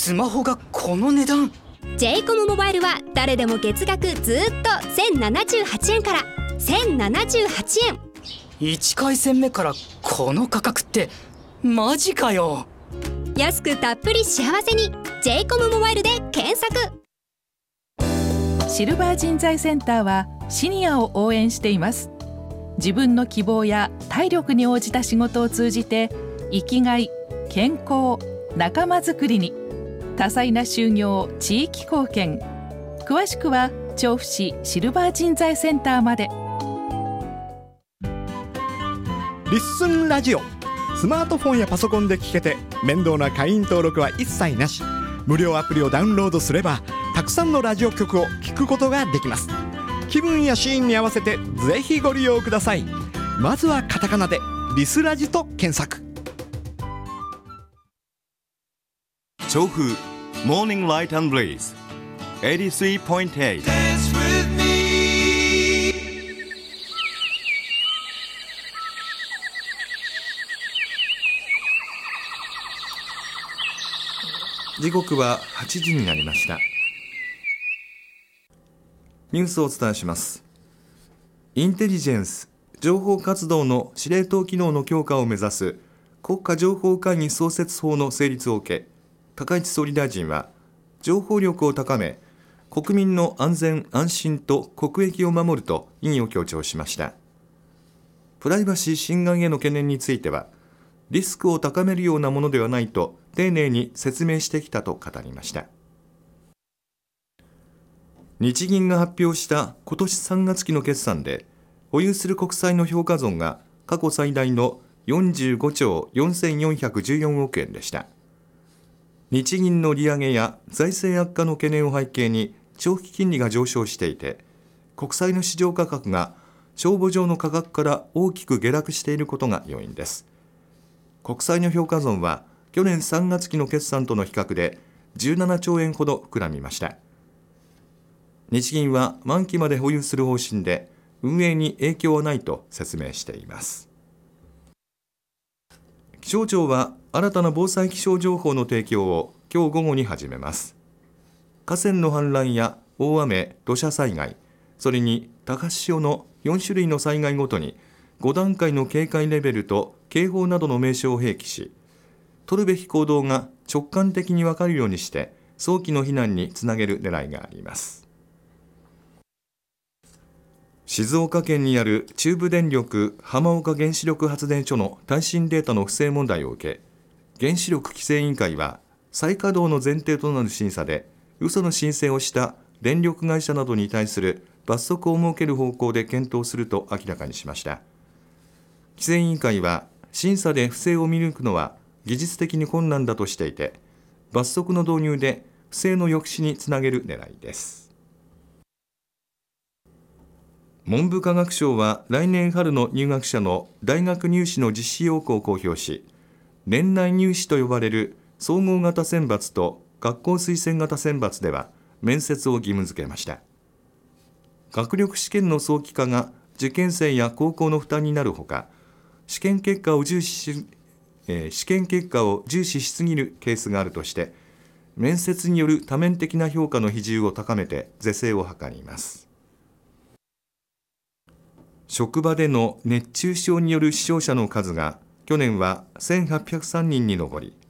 スマホがこの値段。 j コムモバイルは誰でも月額ずっと1078円から。1078円。 1回戦目からこの価格ってマジかよ。 安くたっぷり幸せに j コムモバイルで検索。 シルバー人材センターはシニアを応援しています。自分の希望や体力に応じた仕事を通じて生きがい、健康、仲間づくりに多彩な就業、地域貢献。詳しくは調布市シルバー人材センターまで。 リッスンラジオ、スマートフォンやパソコンで聞けて面倒な会員登録は一切なし。無料アプリをダウンロードすればたくさんのラジオ局を聞くことができます。気分やシーンに合わせてぜひご利用ください。まずはカタカナでリスラジと検索。 調布モーニングライト&ブレイズ 83.8。 時刻は8時になりました。ニュースをお伝えします。インテリジェンス情報活動の司令塔機能の強化を目指す国家情報会議創設法の成立を受け、高市総理大臣は情報力を高め国民の安全安心と国益を守ると意義を強調しました。プライバシー侵害への懸念についてはリスクを高めるようなものではないと丁寧に説明してきたと語りました。日銀が発表した今年3月期の決算で保有する国債の評価損が過去最大の45兆4414億円でした。日銀の利上げや財政悪化の懸念を背景に長期金利が上昇していて、国債の市場価格が帳簿上の価格から大きく下落していることが要因です。国債の評価損は去年3月期の決算との比較で17兆円ほど膨らみました。日銀は満期まで保有する方針で運営に影響はないと説明しています。気象庁は新たな防災気象情報の提供を今日午後に始めます。河川の氾濫や大雨、土砂災害、それに高潮の4種類の災害ごとに5段階の警戒レベルと警報などの名称を併記し、取るべき行動が直感的に分かるようにして早期の避難につなげる狙いがあります。静岡県にある中部電力浜岡原子力発電所の耐震データの不正問題を受け、原子力規制委員会は再稼働の前提となる審査で嘘の申請をした電力会社などに対する罰則を設ける方向で検討すると明らかにしました。規制委員会は審査で不正を見抜くのは技術的に困難だとしていて、罰則の導入で不正の抑止につなげる狙いです。文部科学省は来年春の入学者の大学入試の実施要項を公表し、年内入試と呼ばれる総合型選抜と学校推薦型選抜では面接を義務付けました。学力試験の早期化が受験生や高校の負担になるほか、試験結果を重視しすぎるケースがあるとして、面接による多面的な評価の比重を高めて是正を図ります。職場での熱中症による死傷者の数が去年は1803人に上り、